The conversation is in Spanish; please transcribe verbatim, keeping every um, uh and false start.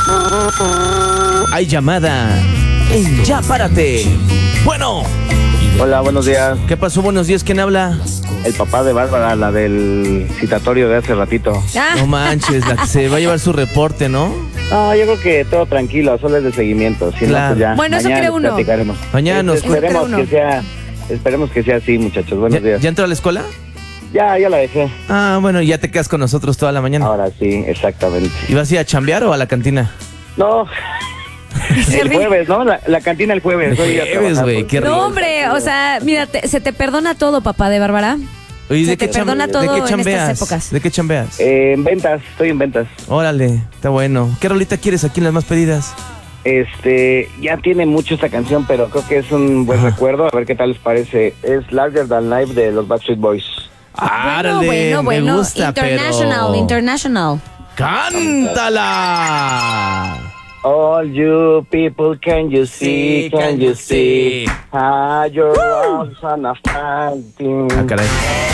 Hay llamada en Ya Párate. Bueno. Hola, buenos días. ¿Qué pasó? Buenos días, ¿quién habla? El papá de Bárbara, la del citatorio de hace ratito. Ah, No manches, la que se va a llevar su reporte, ¿no? No, yo creo que todo tranquilo, solo es de seguimiento. Si Claro. no, pues ya, Bueno, eso mañana cree les uno. platicaremos. Mañana nos Este, esperemos Eso cree que sea, esperemos que sea así, muchachos. Buenos ¿Ya, días. ¿Ya entró a la escuela? Ya, ya la dejé. Ah, bueno, y ya te quedas con nosotros toda la mañana. Ahora sí, exactamente. ¿Y vas a ir a chambear o a la cantina? No, el jueves, ¿no? La, la cantina el jueves. Voy a Jueves, trabajar güey, porque- qué rico. no, hombre, o sea, mira, te- se te perdona todo, papá de Bárbara. Oye, Se ¿de te qué, cham- perdona ¿de todo qué en estas chambeas? épocas. ¿De qué chambeas? Eh, en ventas, estoy en ventas. Órale, está bueno. ¿Qué rolita quieres aquí en las más pedidas? Este, ya tiene mucho esta canción, pero creo que es un buen Ajá. recuerdo. A ver qué tal les parece. Es Larger Than Life de los Backstreet Boys. ¡Árale! bueno, me bueno, gusta, international, pero... international. ¡Cántala! All you people, can you see, Sí, can you see? sí. Ah, your arms are not fighting. Ah, caray.